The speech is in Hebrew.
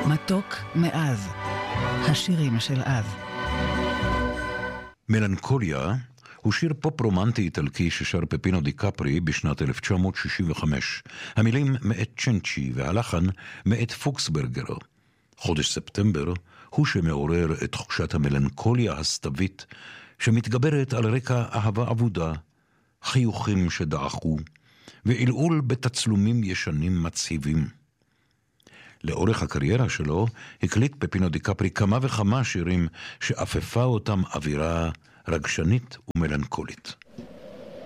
מתוק מאז, השירים של אז. מלנקוליה הוא שיר פופ רומנטי איטלקי ששר פפינו דיקפרי בשנת 1965. המילים מאת צ'נצ'י והלחן מאת פוקסברגר. חודש ספטמבר הוא שמעורר את תחושת המלנקוליה הסתווית שמתגברת על רקע אהבה עבודה, חיוכים שדעכו ועילעול בתצלומים ישנים מצהיבים. לאורך הקריירה שלו הקליט פפינו דיקפרי כמה וכמה שירים שאפפה אותם אווירה רגשנית ומלנקולית.